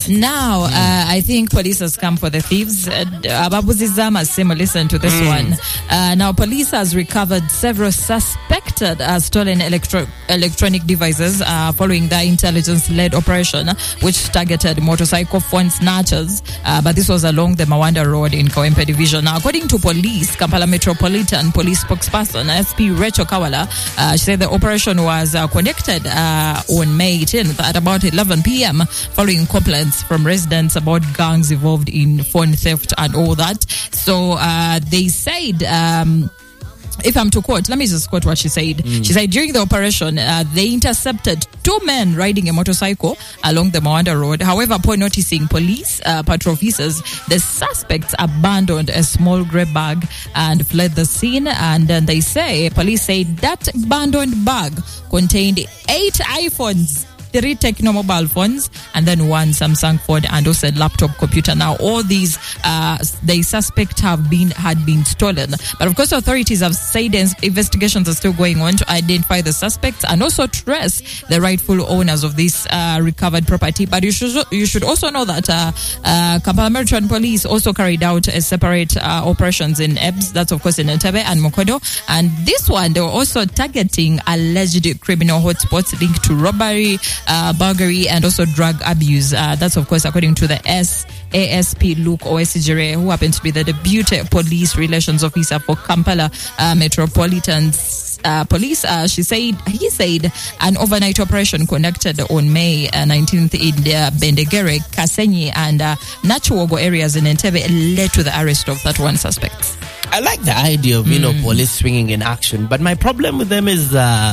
Now, I think police has come for the thieves. Ababuzizama Simo, listen to this one. Now, police has recovered several suspected stolen electronic devices following the intelligence-led operation, which targeted motorcycle phone snatchers. But this was along the Mawanda Road in Kawempe Division. Now, according to police, Kampala Metropolitan Police spokesperson SP Rachel Kawala, she said the operation was conducted on May 10th at about 11 p.m. following complaints from residents about gangs involved in phone theft and all that. So they said, if I'm to quote, let me just quote what she said. She said, during the operation, they intercepted 2 men riding a motorcycle along the Mawanda Road. However, upon noticing police patrol officers, the suspects abandoned a small grey bag and fled the scene. And then police said that abandoned bag contained 8 iPhones, 3 Tecno mobile phones, and then 1 Samsung phone and also a laptop computer. Now, all these the suspect had been stolen. But of course, authorities have said investigations are still going on to identify the suspects and also trace the rightful owners of this recovered property. But you should also know that Kampala Metropolitan Police also carried out a separate operations in EBS, that's of course in Entebbe and Mokodo. And this one, they were also targeting alleged criminal hotspots linked to robbery, burglary, and also drug abuse. That's of course according to the ASP Luke Owesijere, who happened to be the Deputy Police Relations Officer for Kampala Metropolitan Police. He said an overnight operation conducted on May 19th in Bendegere, Kasenyi, and Nachuogo areas in Entebbe led to the arrest of that one suspect. I like the idea of police swinging in action, but my problem with them is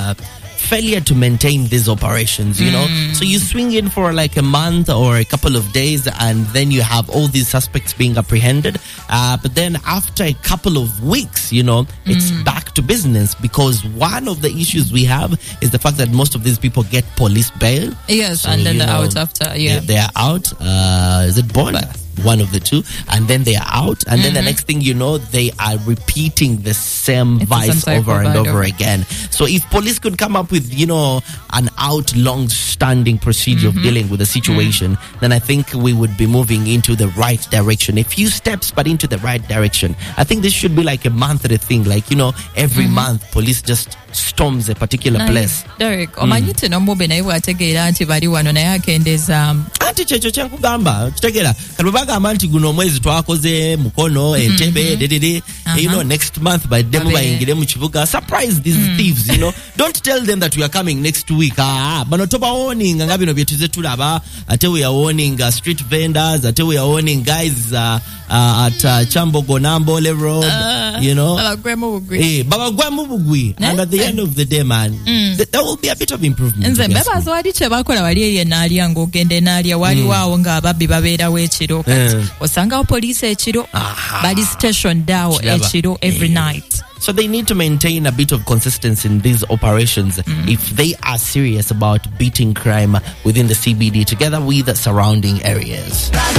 failure to maintain these operations, So you swing in for like a month or a couple of days and then you have all these suspects being apprehended. But then after a couple of weeks, it's back to business, because one of the issues we have is the fact that most of these people get police bail. Yes, so, and then they're out after, They're out. Is it bond? One of the two, and then they are out, and then the next thing you know, they are repeating the same vice over and over again. So if police could come up with, an long-standing procedure of dealing with the situation, then I think we would be moving into the right direction. A few steps, but into the right direction. I think this should be like a monthly thing, like, every month police just storms a particular place. Derek, omanyite nombobe naye bwategeera nti bali wano naye akendeza anti kyekyo kyenkugamba kitegeera kati bagamba nti guno omwezi twakoze Mukono, Entebbe, next month by demo bayingire mu kibuga. Surprise these thieves, Don't tell them that we are coming next week. Bano toba warning nga bino byetuze tulaba, ate we are warning street vendors, ate we are warning guys at Chambogo Nambole Road, babagwemu bugwi. And at the end of the day, man, there will be a bit of improvement. Nze bebazo wali kye bakola wali eye naalya ng'ogende naalya wali waawo ng'ababbi babeerawo ekiro kati osangawo poliisi ekiro bali station dawo ekiro every night. So they need to maintain a bit of consistency in these operations if they are serious about beating crime within the CBD together with the surrounding areas.